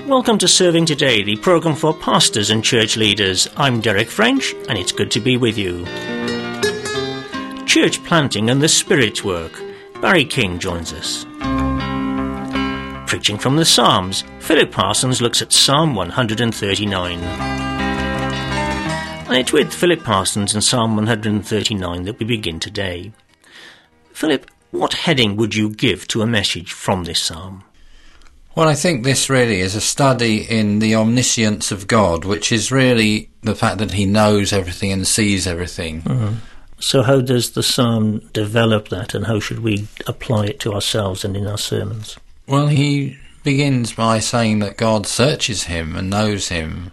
Welcome to Serving Today, the programme for pastors and church leaders. I'm Derek French, and it's good to be with you. Church planting and the Spirit's work. Barry King joins us. Preaching from the Psalms, Philip Parsons looks at Psalm 139. And it's with Philip Parsons and Psalm 139 that we begin today. Philip, what heading would you give to a message from this psalm? Well, I think this really is a study in the omniscience of God, which is really the fact that he knows everything and sees everything. Mm-hmm. So how does the psalm develop that, and how should we apply it to ourselves and in our sermons? Well, he begins by saying that God searches him and knows him,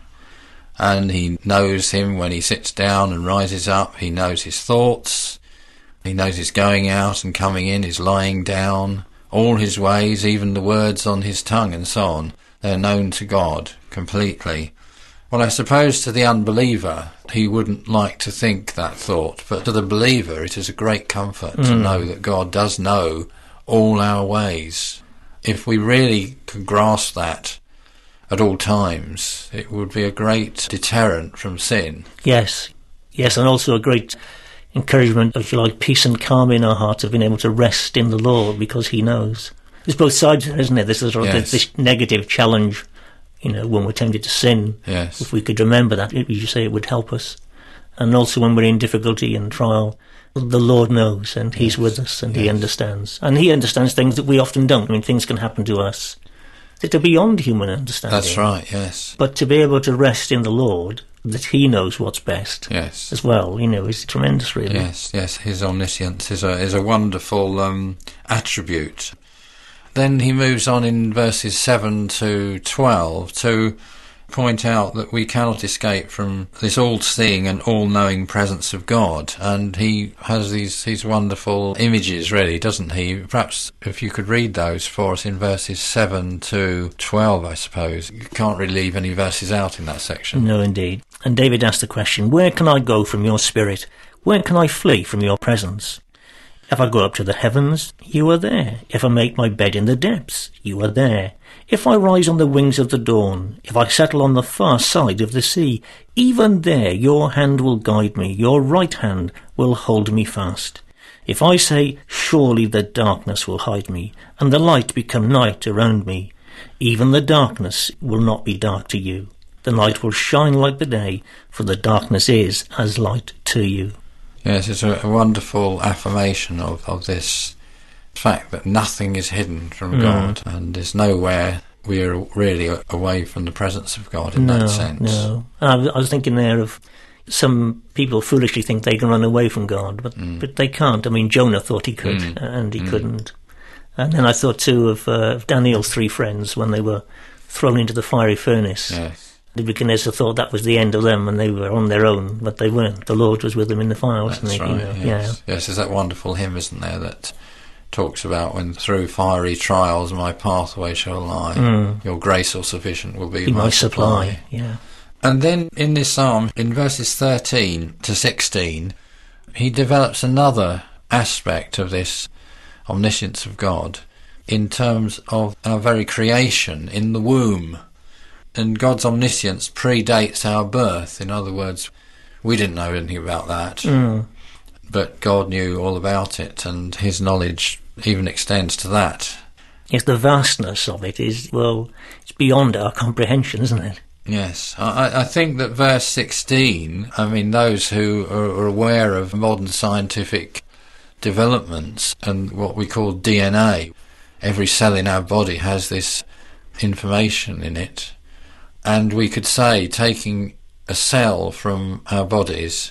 and he knows him when he sits down and rises up. He knows his thoughts, he knows his going out and coming in, his lying down, all his ways, even the words on his tongue and so on. They're known to God completely. Well, I suppose to the unbeliever, he wouldn't like to think that thought, but to the believer it is a great comfort to know that God does know all our ways. If we really could grasp that at all times, it would be a great deterrent from sin. Yes, and also a great encouragement, if you like, peace and calm in our hearts of being able to rest in the Lord because he knows. There's both sides, isn't there? There's sort of this negative challenge, when we're tempted to sin. Yes. If we could remember that, you say it would help us. And also when we're in difficulty and trial, the Lord knows, and he's with us, and he understands. And he understands things that we often don't. I mean, things can happen to us that are beyond human understanding. That's right, yes. But to be able to rest in the Lord, that he knows what's best as well, is tremendous, really. Yes, his omniscience is a wonderful attribute. Then he moves on in verses 7 to 12 to point out that we cannot escape from this all-seeing and all-knowing presence of God, and he has these wonderful images, really, doesn't he? Perhaps if you could read those for us in verses 7 to 12, I suppose. You can't really leave any verses out in that section. No, indeed. And David asked the question, where can I go from your spirit? Where can I flee from your presence? If I go up to the heavens, you are there. If I make my bed in the depths, you are there. If I rise on the wings of the dawn, if I settle on the far side of the sea, even there your hand will guide me, your right hand will hold me fast. If I say, surely the darkness will hide me, and the light become night around me, even the darkness will not be dark to you. The light will shine like the day, for the darkness is as light to you. Yes, it's a wonderful affirmation of this fact that nothing is hidden from God, and there's nowhere we're really away from the presence of God in that sense. No, I was thinking there of some people foolishly think they can run away from God, but they can't. I mean, Jonah thought he could, and he couldn't. And then I thought too of Daniel's three friends when they were thrown into the fiery furnace. Yes. Nebuchadnezzar thought that was the end of them and they were on their own, but they weren't. The Lord was with them in the fire, wasn't he? Right, yes. Yes, there's that wonderful hymn, isn't there, that talks about when through fiery trials my pathway shall lie, your grace all sufficient will be my supply. Yeah. And then in this psalm, in verses 13 to 16, he develops another aspect of this omniscience of God in terms of our very creation in the womb. And God's omniscience predates our birth. In other words, we didn't know anything about that, but God knew all about it, and his knowledge even extends to that. Yes, the vastness of it is, it's beyond our comprehension, isn't it? Yes. I think that verse 16, those who are aware of modern scientific developments and what we call DNA, every cell in our body has this information in it. And we could say, taking a cell from our bodies,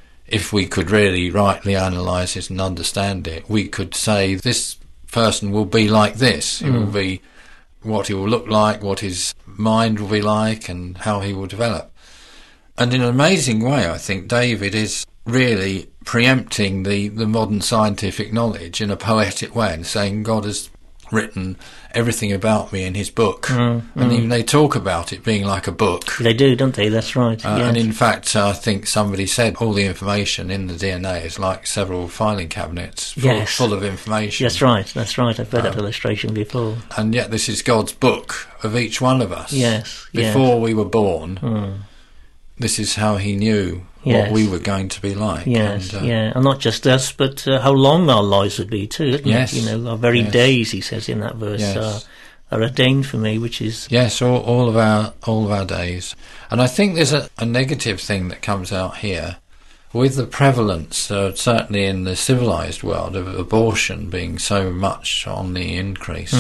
if we could really rightly analyse it and understand it, we could say this person will be like this. It will be what he will look like, what his mind will be like, and how he will develop. And in an amazing way, I think David is really preempting the modern scientific knowledge in a poetic way and saying God has written everything about me in his book. And even they talk about it being like a book. They do, don't they? That's right. Yes. And in fact, I think somebody said all the information in the DNA is like several filing cabinets full of information. That's right. I've read that illustration before. And yet this is God's book of each one of us. Yes. Before we were born, this is how he knew what we were going to be like. Yes, and not just us, but how long our lives would be too, isn't it? You know, our very days, he says in that verse, are ordained for me, which is... Yes, all of our days. And I think there's a negative thing that comes out here, with the prevalence, certainly in the civilised world, of abortion being so much on the increase.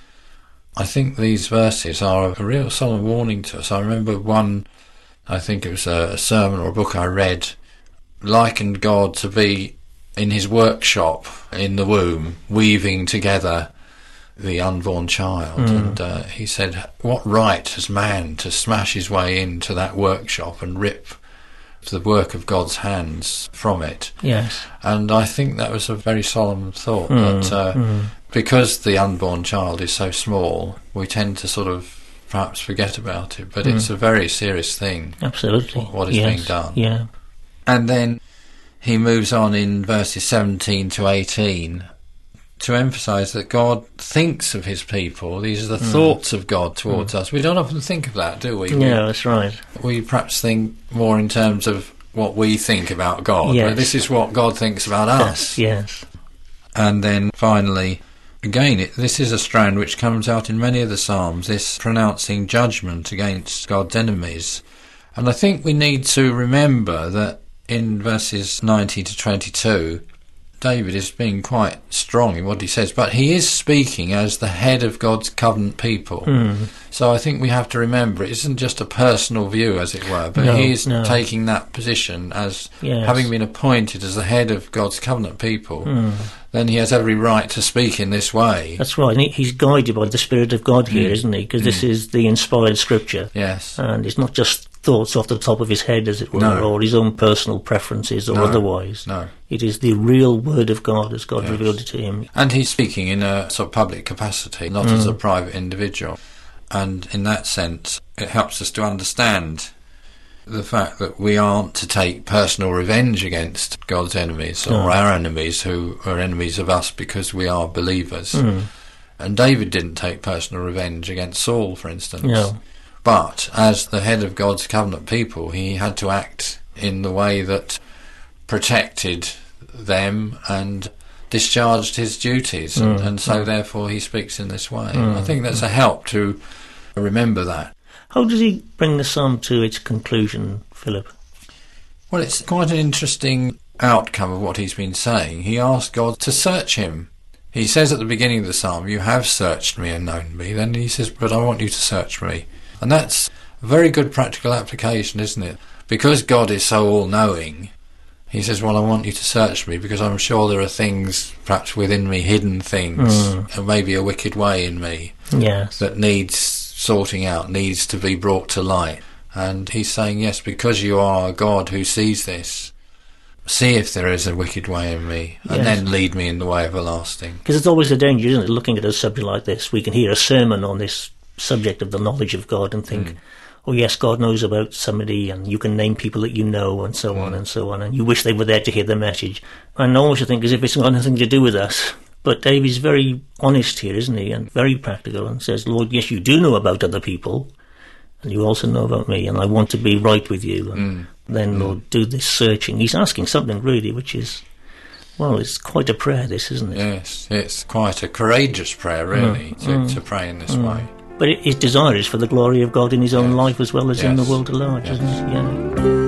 I think these verses are a real solemn warning to us. I remember one... I think it was a sermon or a book I read, likened God to be in his workshop in the womb, weaving together the unborn child. And he said, what right has man to smash his way into that workshop and rip the work of God's hands from it? Yes. And I think that was a very solemn thought, that because the unborn child is so small, we tend to sort of perhaps forget about it, but it's a very serious thing. Absolutely. What is being done. Yeah. And then he moves on in verses 17 to 18 to emphasise that God thinks of his people. These are the thoughts of God towards us. We don't often think of that, do we? No, that's right. We perhaps think more in terms of what we think about God. Yes. But this is what God thinks about us. Yes. And then finally... Again, this is a strand which comes out in many of the Psalms, this pronouncing judgment against God's enemies. And I think we need to remember that in verses 19 to 22, David is being quite strong in what he says, but he is speaking as the head of God's covenant people. So I think we have to remember it isn't just a personal view, as it were, but he is taking that position as having been appointed as the head of God's covenant people. Then he has every right to speak in this way. That's right. And he's guided by the Spirit of God here, isn't he? Because this is the inspired scripture. Yes. And it's not just thoughts off the top of his head, as it were, or his own personal preferences or otherwise. No. It is the real word of God as God revealed it to him. And he's speaking in a sort of public capacity, not as a private individual. And in that sense, it helps us to understand the fact that we aren't to take personal revenge against God's enemies or our enemies who are enemies of us because we are believers. And David didn't take personal revenge against Saul, for instance. No. But as the head of God's covenant people, he had to act in the way that protected them and discharged his duties. And so therefore he speaks in this way. I think that's a help to remember that. How does he bring the psalm to its conclusion, Philip? Well, it's quite an interesting outcome of what he's been saying. He asked God to search him. He says at the beginning of the psalm, you have searched me and known me. Then he says, but I want you to search me. And that's a very good practical application, isn't it? Because God is so all-knowing, he says, well, I want you to search me because I'm sure there are things perhaps within me, hidden things, and maybe a wicked way in me that needs sorting out, needs to be brought to light. And he's saying, yes, because you are a God who sees this, see if there is a wicked way in me, and then lead me in the way everlasting. Because it's always a danger, isn't it, looking at a subject like this. We can hear a sermon on this subject of the knowledge of God and think, oh yes, God knows about somebody, and you can name people that you know, and so on and so on, and you wish they were there to hear the message. And I always think as if it's got nothing to do with us. But David's very honest here, isn't he, and very practical, and says, Lord, yes, you do know about other people, and you also know about me, and I want to be right with you. And then, Lord, do this searching. He's asking something, really, which is, well, it's quite a prayer, this, isn't it? Yes, it's quite a courageous prayer, really, to pray in this way. But his desire is for the glory of God in his own life as well as in the world at large, isn't it? Yeah.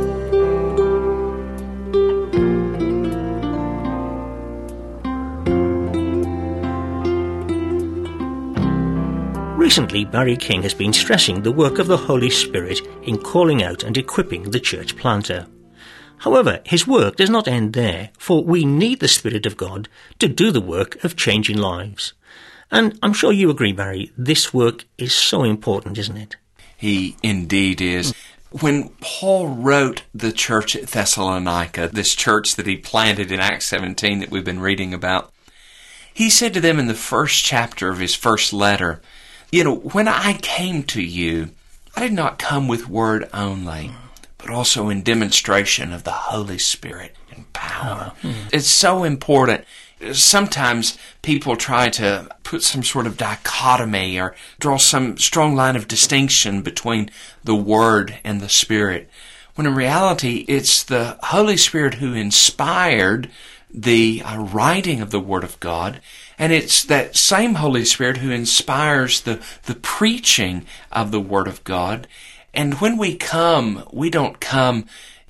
Recently, Barry King has been stressing the work of the Holy Spirit in calling out and equipping the church planter. However, his work does not end there, for we need the Spirit of God to do the work of changing lives. And I'm sure you agree, Barry, this work is so important, isn't it? He indeed is. When Paul wrote the church at Thessalonica, this church that he planted in Acts 17 that we've been reading about, He said to them in the first chapter of his first letter, when I came to you, I did not come with word only, but also in demonstration of the Holy Spirit and power. It's so important. Sometimes people try to put some sort of dichotomy or draw some strong line of distinction between the Word and the Spirit, when in reality it's the Holy Spirit who inspired the writing of the Word of God, and it's that same Holy Spirit who inspires the preaching of the Word of God. And when we come, we don't come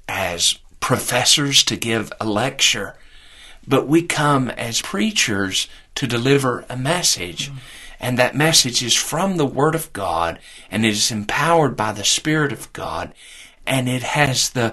as professors to give a lecture, but we come as preachers to deliver a message. And that message is from the Word of God, and it is empowered by the Spirit of God, and it has the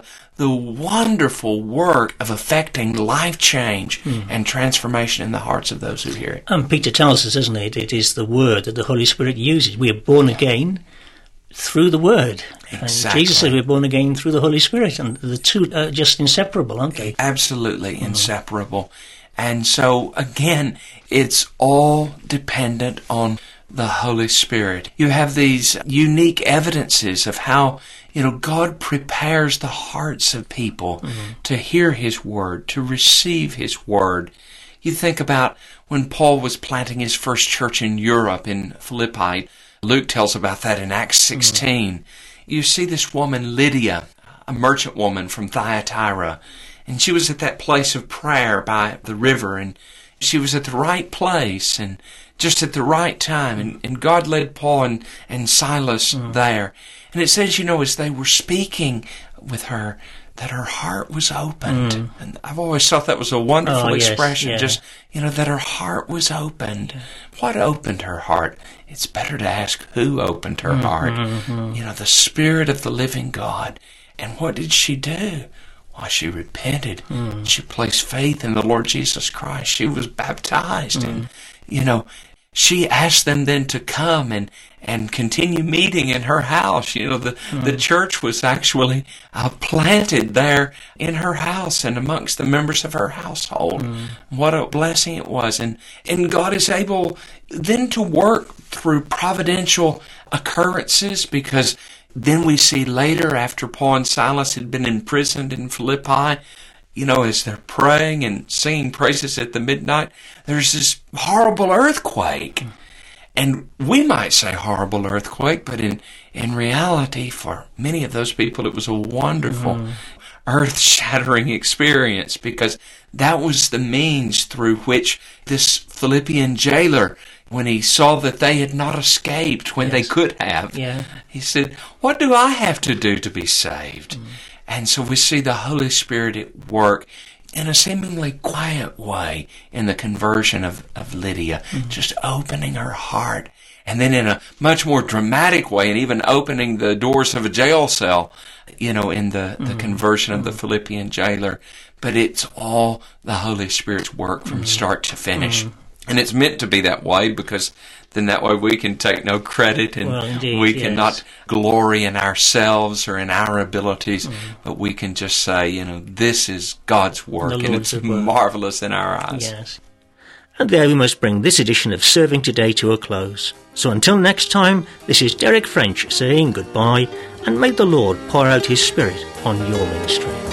wonderful work of affecting life change and transformation in the hearts of those who hear it. And Peter tells us, doesn't it, it is the Word that the Holy Spirit uses. We are born again through the Word. Exactly. And Jesus said we're born again through the Holy Spirit, and the two are just inseparable, aren't they? Absolutely inseparable. And so, again, it's all dependent on the Holy Spirit. You have these unique evidences of how, God prepares the hearts of people to hear His Word, to receive His Word. You think about when Paul was planting his first church in Europe, in Philippi. Luke tells about that in Acts 16. You see this woman, Lydia, a merchant woman from Thyatira, and she was at that place of prayer by the river, and she was at the right place and just at the right time, and God led Paul and Silas there. And it says, as they were speaking with her, that her heart was opened. And I've always thought that was a wonderful expression, just, that her heart was opened. What opened her heart? It's better to ask who opened her heart. The Spirit of the living God. And what did she do? Well, she repented. She placed faith in the Lord Jesus Christ. She was baptized. And, she asked them then to come and continue meeting in her house. The church was actually planted there in her house and amongst the members of her household. What a blessing it was. And God is able then to work through providential occurrences, because then we see later, after Paul and Silas had been imprisoned in Philippi, as they're praying and singing praises at the midnight, there's this horrible earthquake. And we might say horrible earthquake, but in reality, for many of those people, it was a wonderful, earth-shattering experience, because that was the means through which this Philippian jailer, when he saw that they had not escaped when they could have, he said, "What do I have to do to be saved?" And so we see the Holy Spirit at work in a seemingly quiet way in the conversion of Lydia, just opening her heart. And then in a much more dramatic way, and even opening the doors of a jail cell, in the conversion of the Philippian jailer. But it's all the Holy Spirit's work from start to finish. And it's meant to be that way, because then that way we can take no credit, and we cannot glory in ourselves or in our abilities, but we can just say, this is God's work, and it's marvelous in our eyes. Yes. And there we must bring this edition of Serving Today to a close. So until next time, this is Derek French saying goodbye, and may the Lord pour out His Spirit on your ministry.